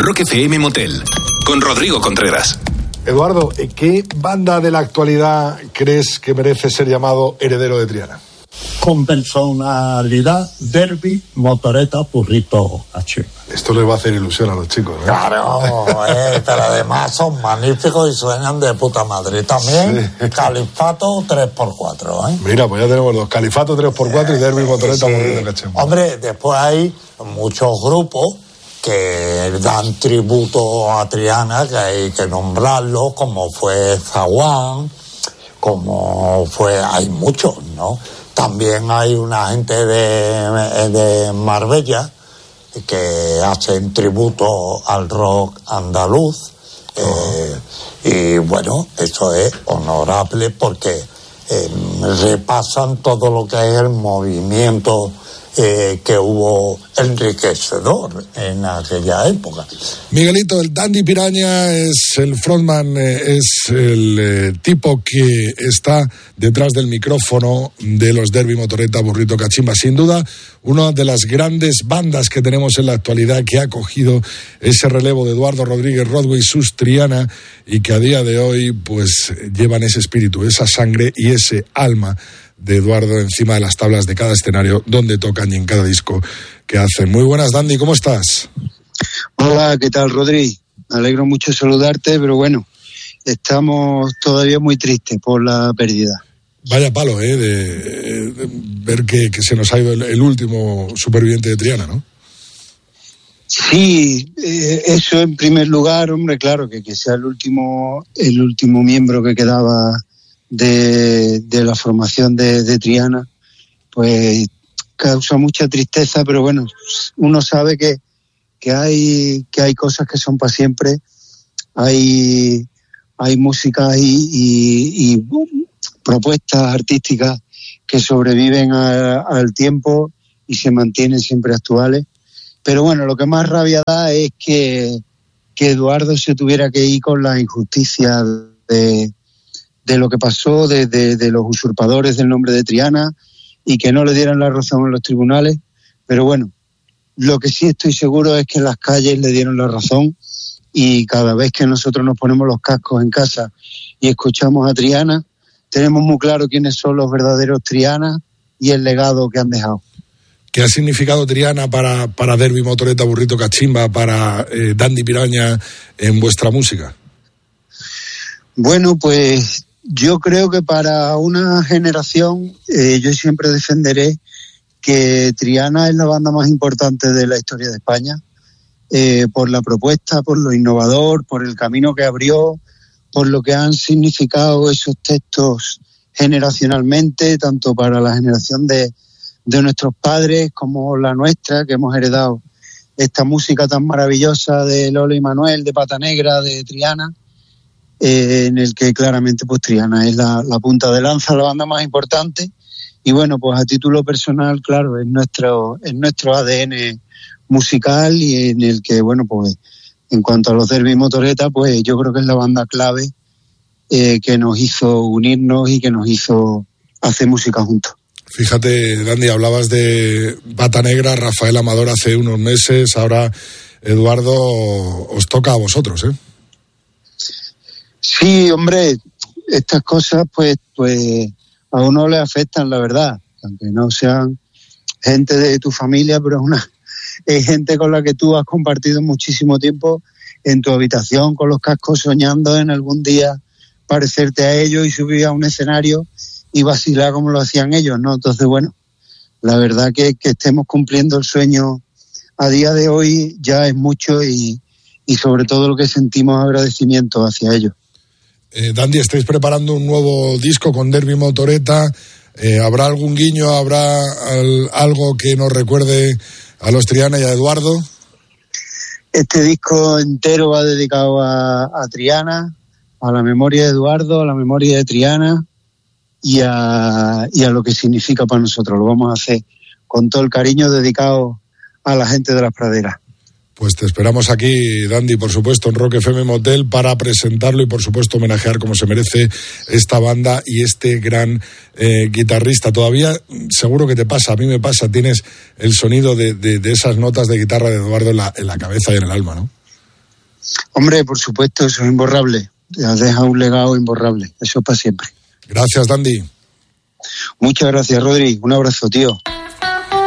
Rock FM Motel, con Rodrigo Contreras. Eduardo, ¿qué banda de la actualidad crees que merece ser llamado heredero de Triana? Con personalidad, Derby, Motoreta, Burrito Cachimba. Esto les va a hacer ilusión a los chicos, ¿no? Claro, pero además son magníficos y suenan de puta madre. También sí. Califato 3x4, ¿eh? Mira, pues ya tenemos dos, Califato 3x4 y Derby, Motoreta, sí. Burrito Cachimba. Hombre, después hay muchos grupos que dan tributo a Triana, que hay que nombrarlos, como fue Zaguán, hay muchos, ¿no? También hay una gente de Marbella que hacen tributo al rock andaluz. Y bueno, eso es honorable porque repasan todo lo que es el movimiento que hubo enriquecedor en aquella época. Miguelito, el Dandy Piraña es el frontman, es el tipo que está detrás del micrófono de los Derby, Motoreta, Burrito Cachimba. Sin duda, una de las grandes bandas que tenemos en la actualidad que ha cogido ese relevo de Eduardo Rodríguez Rodway, sus Triana, y que a día de hoy pues llevan ese espíritu, esa sangre y ese alma de Eduardo encima de las tablas de cada escenario donde tocan y en cada disco que hacen. Muy buenas, Dandy, ¿cómo estás? Hola, ¿qué tal, Rodri? Me alegro mucho saludarte, pero bueno, estamos todavía muy tristes por la pérdida. Vaya palo, de ver que se nos ha ido el último superviviente de Triana, ¿no? Sí, eso en primer lugar, hombre, claro, que sea el último miembro que quedaba de la formación de Triana, pues causa mucha tristeza, pero bueno, uno sabe que hay cosas que son para siempre, hay música y propuestas artísticas que sobreviven al tiempo y se mantienen siempre actuales. Pero bueno, lo que más rabia da es que Eduardo se tuviera que ir con la injusticia de lo que pasó, de los usurpadores del nombre de Triana, y que no le dieran la razón en los tribunales. Pero bueno, lo que sí estoy seguro es que en las calles le dieron la razón, y cada vez que nosotros nos ponemos los cascos en casa y escuchamos a Triana, tenemos muy claro quiénes son los verdaderos Triana y el legado que han dejado. ¿Qué ha significado Triana para Derby, Motoreta, Burrito Cachimba, para Dandy Piraña en vuestra música? Bueno, pues yo creo que para una generación, yo siempre defenderé que Triana es la banda más importante de la historia de España, por la propuesta, por lo innovador, por el camino que abrió, por lo que han significado esos textos generacionalmente, tanto para la generación de nuestros padres como la nuestra, que hemos heredado esta música tan maravillosa de Lolo y Manuel, de Pata Negra, de Triana, en el que claramente pues Triana es la punta de lanza, la banda más importante. Y bueno, pues a título personal, claro, es nuestro ADN musical, y en el que, bueno, pues en cuanto a los Derby Motoreta, pues yo creo que es la banda clave que nos hizo unirnos y que nos hizo hacer música juntos. Fíjate, Dandy, hablabas de Pata Negra, Rafael Amador hace unos meses, ahora Eduardo, os toca a vosotros, ¿eh? Sí, hombre, estas cosas pues a uno le afectan, la verdad, aunque no sean gente de tu familia, pero es gente con la que tú has compartido muchísimo tiempo en tu habitación, con los cascos, soñando en algún día parecerte a ellos y subir a un escenario y vacilar como lo hacían ellos, ¿no? Entonces, bueno, la verdad que estemos cumpliendo el sueño a día de hoy ya es mucho, y sobre todo lo que sentimos agradecimiento hacia ellos. Dandy, estáis preparando un nuevo disco con Derby Motoreta. ¿Habrá algún guiño, habrá algo que nos recuerde a los Triana y a Eduardo? Este disco entero va dedicado a Triana, a la memoria de Eduardo, a la memoria de Triana y a lo que significa para nosotros. Lo vamos a hacer con todo el cariño, dedicado a la gente de las praderas. Pues te esperamos aquí, Dandy, por supuesto, en Rock FM Motel, para presentarlo y, por supuesto, homenajear como se merece esta banda y este gran guitarrista. Todavía, seguro que te pasa, a mí me pasa, tienes el sonido de esas notas de guitarra de Eduardo en la cabeza y en el alma, ¿no? Hombre, por supuesto, eso es imborrable. Deja un legado imborrable. Eso es para siempre. Gracias, Dandy. Muchas gracias, Rodri. Un abrazo, tío.